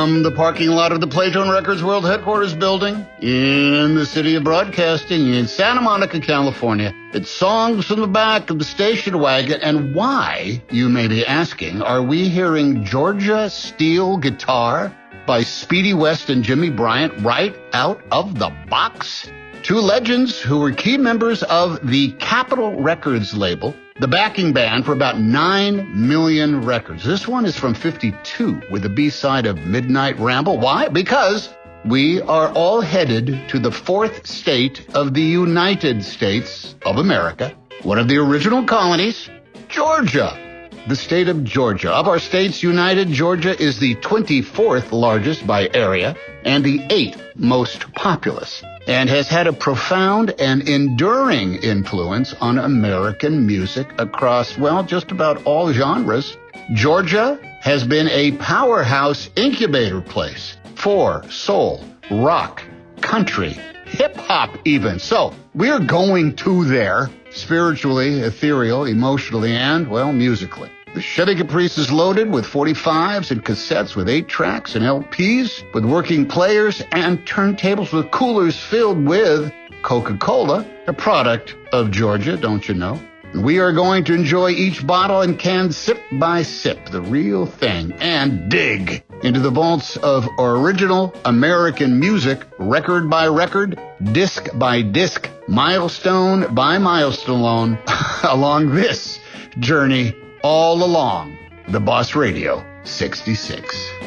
From the parking lot of the Playtone Records World Headquarters building in the city of broadcasting in Santa Monica, California, it's Songs from the Back of the Station Wagon. And why, you may be asking, are we hearing Georgia Steel Guitar by Speedy West and Jimmy Bryant right out of the box? Two legends who were key members of the Capitol Records label, the backing band for about 9 million records. This one is from 52 with the B-side of Midnight Ramble. Why? Because we are all headed to the fourth state of the United States of America, one of the original colonies, Georgia. The state of Georgia. Of our states united, Georgia is the 24th largest by area and the 8th most populous, and has had a profound and enduring influence on American music across, well, just about all genres. Georgia has been a powerhouse incubator place for soul, rock, country, hip-hop even. So we're going to there, spiritually, ethereal, emotionally, and, well, musically. The Chevy Caprice is loaded with 45s and cassettes with 8 tracks and LPs with working players and turntables with coolers filled with Coca-Cola, a product of Georgia, don't you know? We are going to enjoy each bottle and can sip by sip, the real thing, and dig into the vaults of original American music, record by record, disc by disc, milestone by milestone, along this journey all along the Boss Radio 66.